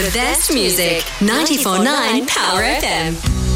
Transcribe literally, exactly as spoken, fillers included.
The best music. ninety-four point nine Power F M.